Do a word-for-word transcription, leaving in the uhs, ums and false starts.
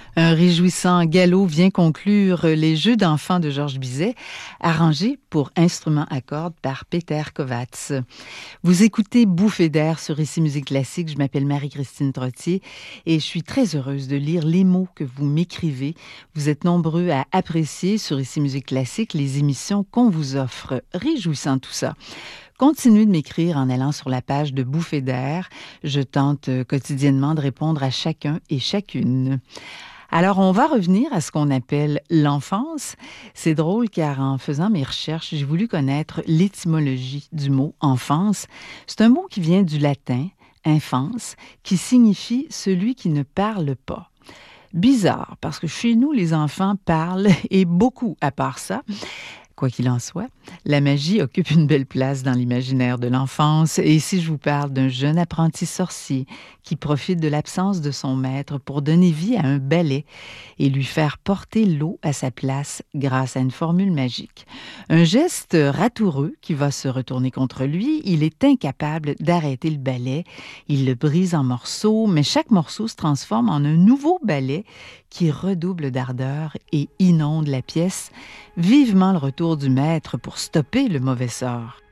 Un réjouissant galop vient conclure les Jeux d'enfants de Georges Bizet, arrangés pour instruments à cordes par Peter Kovács. Vous écoutez Bouffées d'air sur Ici Musique Classique. Je m'appelle Marie-Christine Trottier et je suis très heureuse de lire les mots que vous m'écrivez. Vous êtes nombreux à apprécier sur Ici Musique Classique les émissions qu'on vous offre. Réjouissant tout ça. Continuez de m'écrire en allant sur la page de Bouffées d'air. Je tente quotidiennement de répondre à chacun et chacune. Alors, on va revenir à ce qu'on appelle l'enfance. C'est drôle car en faisant mes recherches, j'ai voulu connaître l'étymologie du mot enfance. C'est un mot qui vient du latin, infans, qui signifie celui qui ne parle pas. Bizarre, parce que chez nous, les enfants parlent et beaucoup à part ça. Quoi qu'il en soit, la magie occupe une belle place dans l'imaginaire de l'enfance. Et ici, je vous parle d'un jeune apprenti sorcier qui profite de l'absence de son maître pour donner vie à un balai et lui faire porter l'eau à sa place grâce à une formule magique. Un geste ratoureux qui va se retourner contre lui. Il est incapable d'arrêter le balai. Il le brise en morceaux, mais chaque morceau se transforme en un nouveau balai qui redouble d'ardeur et inonde la pièce. Vivement le retour du maître pour stopper le mauvais sort.